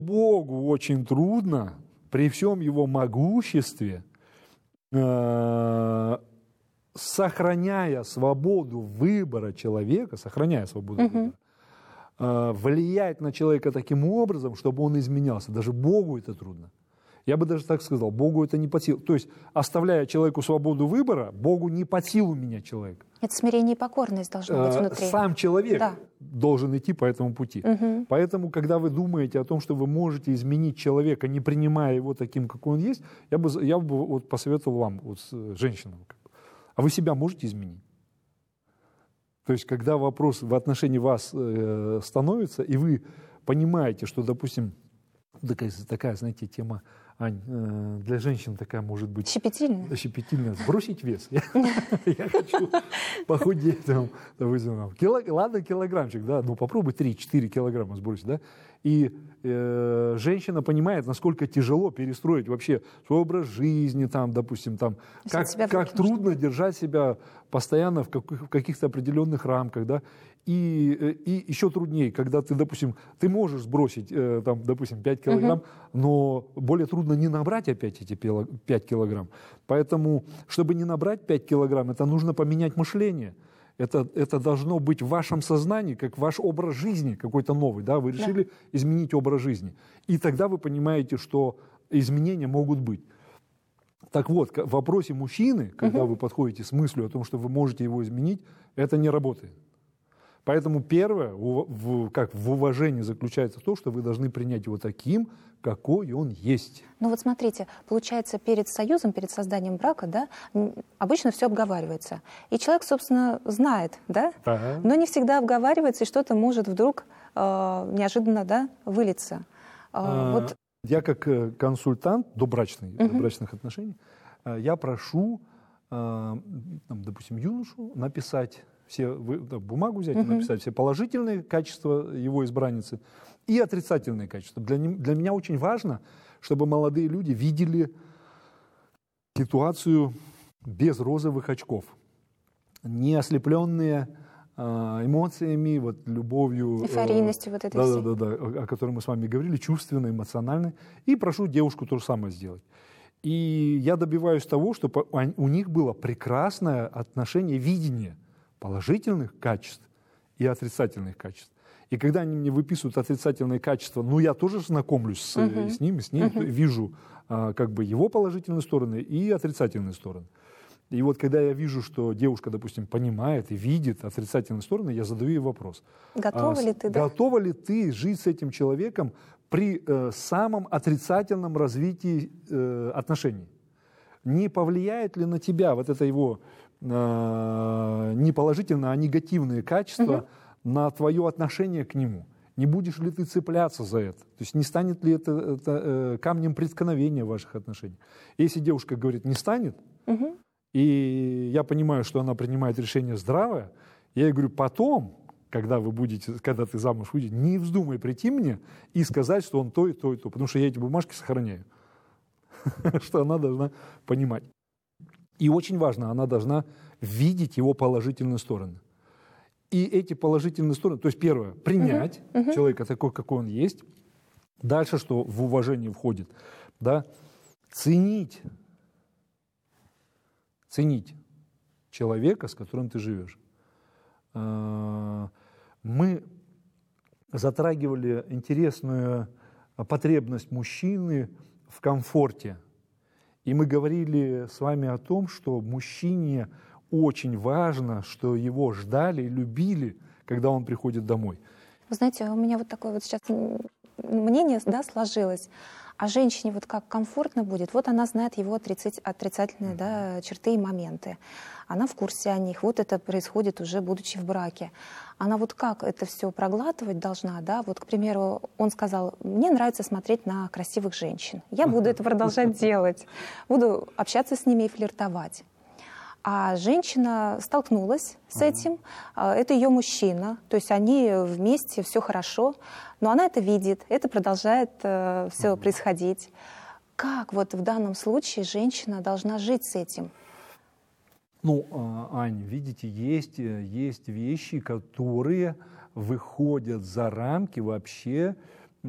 Богу очень трудно при всем его могуществе, сохраняя свободу выбора человека, влиять на человека таким образом, чтобы он изменялся. Даже Богу это трудно. Я бы даже так сказал, Богу это не под силу. То есть, оставляя человеку свободу выбора, Богу не под силу менять человека. Это смирение и покорность должно быть внутри. Сам человек должен идти по этому пути. Поэтому, когда вы думаете о том, что вы можете изменить человека, не принимая его таким, какой он есть, я бы вот посоветовал вам, вот, женщинам, а вы себя можете изменить? То есть, когда вопрос в отношении вас становится, и вы понимаете, что, допустим, такая, знаете, тема, Ань, для женщин такая может быть... Щепетильная. Сбросить вес. Я хочу похудеть, ладно, килограммчик, да, ну попробуй 3-4 килограмма сбросить, да. И женщина понимает, насколько тяжело перестроить вообще свой образ жизни, там, допустим, там, как трудно держать себя постоянно в каких-то определенных рамках, да. И еще труднее, когда ты, допустим, ты можешь сбросить, там, допустим, 5 килограмм, но более трудно не набрать опять эти 5 килограмм. Поэтому, чтобы не набрать 5 килограмм, это нужно поменять мышление. Это должно быть в вашем сознании, как ваш образ жизни какой-то новый. Да? Вы решили изменить образ жизни. И тогда вы понимаете, что изменения могут быть. Так вот, в вопросе мужчины, когда вы подходите с мыслью о том, что вы можете его изменить, это не работает. Поэтому первое, как в уважении заключается то, что вы должны принять его таким, какой он есть. Ну вот смотрите, получается, перед союзом, перед созданием брака, да, обычно все обговаривается. И человек, собственно, знает, да, но не всегда обговаривается, и что-то может вдруг неожиданно, да, вылиться. Вот. Я как консультант добрачных отношений, я прошу, допустим, юношу написать, бумагу взять и написать все положительные качества его избранницы и отрицательные качества. Для меня очень важно, чтобы молодые люди видели ситуацию без розовых очков, не ослепленные эмоциями, вот, любовью. Эйфорийностью вот этой всей. Да, о которой мы с вами говорили, чувственной, эмоциональной. И прошу девушку то же самое сделать. И я добиваюсь того, чтобы у них было прекрасное отношение, видение положительных качеств и отрицательных качеств. И когда они мне выписывают отрицательные качества, ну, я тоже знакомлюсь с ним, вижу как бы его положительные стороны и отрицательные стороны. И вот когда я вижу, что девушка, допустим, понимает и видит отрицательные стороны, я задаю ей вопрос. Готова ли ты жить с этим человеком при самом отрицательном развитии отношений? Не повлияет ли на тебя вот это его не положительное, а негативные качества на твое отношение к нему? Не будешь ли ты цепляться за это? То есть не станет ли это камнем преткновения в ваших отношениях? Если девушка говорит, не станет, и я понимаю, что она принимает решение здравое, я ей говорю, потом, когда ты замуж выйдешь, не вздумай прийти мне и сказать, что он то и то и то, потому что я эти бумажки сохраняю. Что она должна понимать. И очень важно, она должна видеть его положительные стороны. И эти положительные стороны, то есть первое, принять человека такой, какой он есть. Дальше, что в уважение входит, да, ценить человека, с которым ты живешь. Мы затрагивали интересную потребность мужчины в комфорте. И мы говорили с вами о том, что мужчине очень важно, что его ждали и любили, когда он приходит домой. Вы знаете, у меня вот такое вот сейчас мнение, да, сложилось. А женщине вот как комфортно будет, вот она знает его отрицательные, да, черты и моменты. Она в курсе о них. Вот это происходит уже будучи в браке. Она вот как это все проглатывать должна, да? Вот, к примеру, он сказал, мне нравится смотреть на красивых женщин. Я буду это продолжать делать. Буду общаться с ними и флиртовать. А женщина столкнулась с этим, это ее мужчина, то есть они вместе, все хорошо, но она это видит, это продолжает все происходить. Как вот в данном случае женщина должна жить с этим? Ну, Ань, видите, есть вещи, которые выходят за рамки вообще